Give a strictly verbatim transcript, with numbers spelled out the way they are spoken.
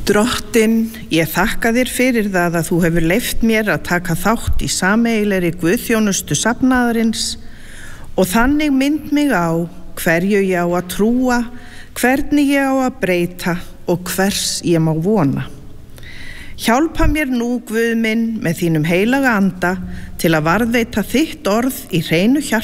Drottinn, ég þakka þér fyrir það að þú hefur leyft mér að taka þátt í sameiginlegri guðþjónustu safnaðarins og þannig mynd mig á hverju ég á að trúa, hvernig ég á að breyta og hvers ég má vona. Hjálpa mér nú, Guð minn, með þínum heilaga anda til að varðveita þitt orð í hreinu hjarta